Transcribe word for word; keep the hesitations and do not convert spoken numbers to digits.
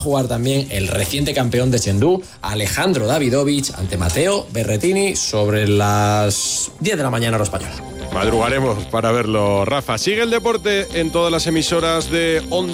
jugar también el reciente campeón de Chengdu, Alejandro Davidovich, ante Matteo Berrettini sobre las diez de la mañana hora española. Madrugaremos para verlo, Rafa. Sigue el deporte en todas las emisoras de Onda.